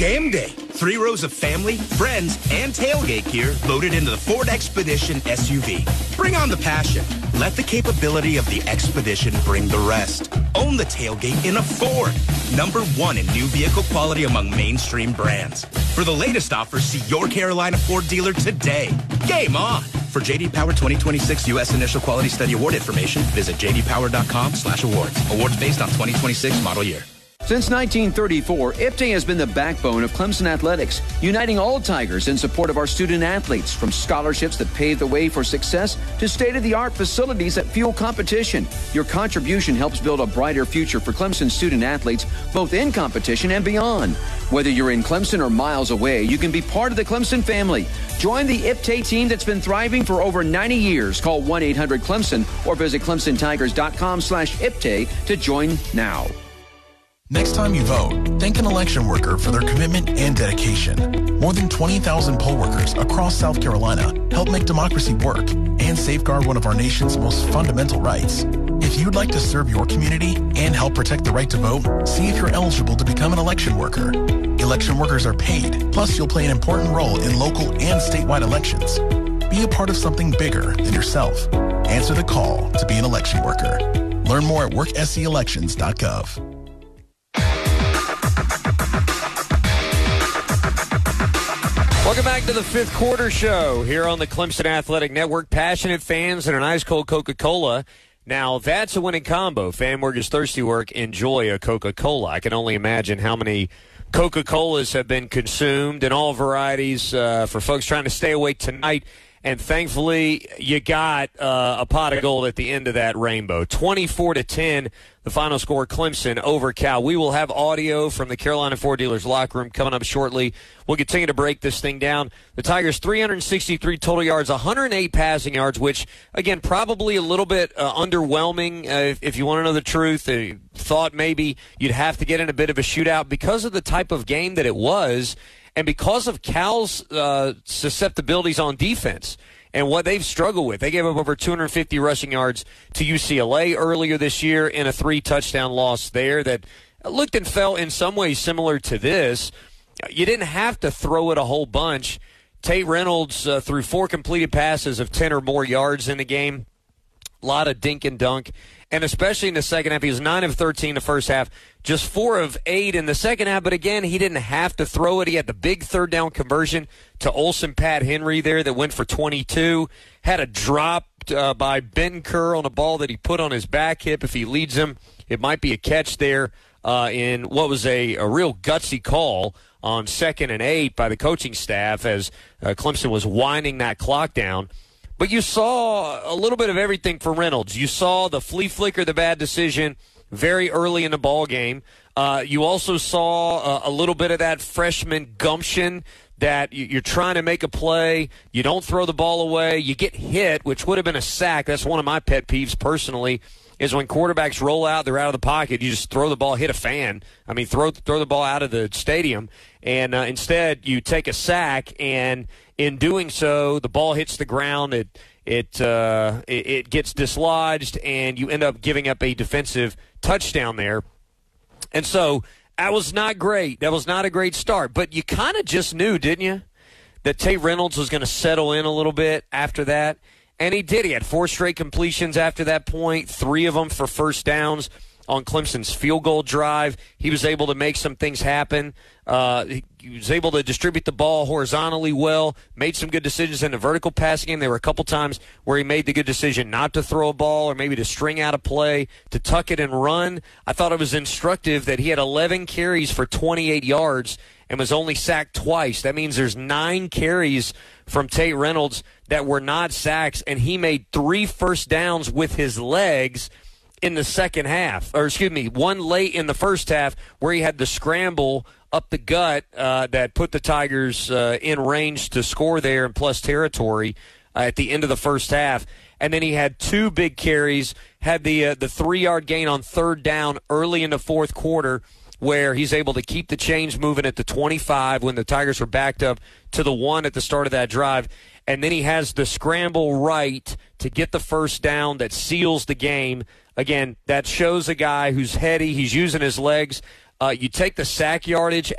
game day. 3 rows of family, friends, and tailgate gear loaded into the Ford Expedition SUV. Bring on the passion. Let the capability of the Expedition bring the rest. Own the tailgate in a Ford. #1 in new vehicle quality among mainstream brands. For the latest offers, see your Carolina Ford dealer today. Game on! For J.D. Power 2026 U.S. Initial Quality Study Award information, visit jdpower.com/awards. Awards based on 2026 model year. Since 1934, IPTAY has been the backbone of Clemson athletics, uniting all Tigers in support of our student athletes, from scholarships that pave the way for success to state-of-the-art facilities that fuel competition. Your contribution helps build a brighter future for Clemson student athletes, both in competition and beyond. Whether you're in Clemson or miles away, you can be part of the Clemson family. Join the IPTAY team that's been thriving for over 90 years. Call 1-800-CLEMSON or visit clemsontigers.com/IPTAY to join now. Next time you vote, thank an election worker for their commitment and dedication. More than 20,000 poll workers across South Carolina help make democracy work and safeguard one of our nation's most fundamental rights. If you'd like to serve your community and help protect the right to vote, see if you're eligible to become an election worker. Election workers are paid, plus you'll play an important role in local and statewide elections. Be a part of something bigger than yourself. Answer the call to be an election worker. Learn more at workscelections.gov. Welcome back to the fifth quarter show here on the Clemson Athletic Network. Passionate fans and an ice cold Coca-Cola. Now, that's a winning combo. Fan work is thirsty work. Enjoy a Coca-Cola. I can only imagine how many Coca-Colas have been consumed in all varieties for folks trying to stay awake tonight. And thankfully, you got a pot of gold at the end of that rainbow. 24-10, the final score, Clemson over Cal. We will have audio from the Carolina Ford Dealers locker room coming up shortly. We'll continue to break this thing down. The Tigers, 363 total yards, 108 passing yards, which, again, probably a little bit underwhelming, if you want to know the truth. Thought maybe you'd have to get in a bit of a shootout because of the type of game that it was. And because of Cal's susceptibilities on defense and what they've struggled with, they gave up over 250 rushing yards to UCLA earlier this year in a 3-touchdown loss there that looked and felt in some ways similar to this. You didn't have to throw it a whole bunch. Tate Reynolds threw 4 completed passes of 10 or more yards in the game. A lot of dink and dunk. And especially in the second half, he was 9 of 13 in the first half, just 4 of 8 in the second half. But again, he didn't have to throw it. He had the big third down conversion to Olsen Pat Henry there that went for 22. Had a drop by Ben Kerr on a ball that he put on his back hip. If he leads him, it might be a catch there in what was a real gutsy call on 2nd and 8 by the coaching staff as Clemson was winding that clock down. But you saw a little bit of everything for Reynolds. You saw the flea flicker, the bad decision, very early in the ball game. You also saw a little bit of that freshman gumption that you're trying to make a play. You don't throw the ball away. You get hit, which would have been a sack. That's one of my pet peeves personally, is when quarterbacks roll out, they're out of the pocket. You just throw the ball, hit a fan. I mean, throw the ball out of the stadium. And instead, you take a sack, and in doing so, the ball hits the ground. It gets dislodged, and you end up giving up a defensive touchdown there. And so that was not great. That was not a great start. But you kind of just knew, didn't you, that Tate Reynolds was going to settle in a little bit after that. And he did. He had 4 straight completions after that point, 3 of them for first downs on Clemson's field goal drive. He was able to make some things happen. He was able to distribute the ball horizontally well, made some good decisions in the vertical passing game. There were a couple times where he made the good decision not to throw a ball or maybe to string out a play, to tuck it and run. I thought it was instructive that he had 11 carries for 28 yards and was only sacked twice. That means there's 9 carries from Tate Reynolds that were not sacks, and he made 3 first downs with his legs in the second half. Or, excuse me, 1 late in the first half where he had the scramble up the gut that put the Tigers in range to score there in plus territory at the end of the first half. And then he had 2 big carries, had the 3-yard gain on third down early in the fourth quarter, where he's able to keep the chains moving at the 25 when the Tigers were backed up to the 1 at the start of that drive. And then he has the scramble right to get the first down that seals the game. Again, that shows a guy who's heady. He's using his legs. You take the sack yardage